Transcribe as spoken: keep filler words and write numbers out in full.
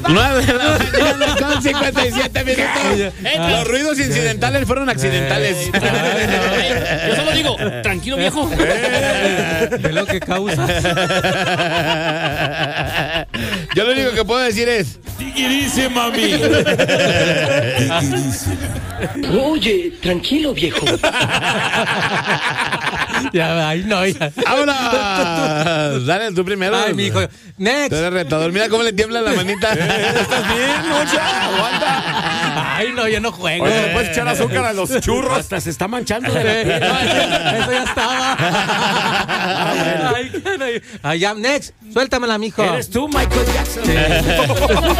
nueve de la mañana con cincuenta y siete minutos. Los ruidos incidentales fueron accidentales. Yo solo digo, tranquilo, viejo. ¿Qué lo que causa? Yo lo único que puedo decir es: ¿Qué dice, mami? Oye, tranquilo, viejo. Ya, ay, no, ya. ¡Vámonos! Dale, tú primero. Ay, mi hijo. Next. Tú eres retador. Mira cómo le tiembla la manita. ¿Estás bien, Mocha? Aguanta. Ay, no, yo no juego. Oye, ¿le puedes echar azúcar a los churros? Hasta se está manchando de Eh, la piel. no, eso, eso ya estaba. Ay, caray. Ay, ya, next. Suéltamela, mijo. Eres tú, Michael Jackson.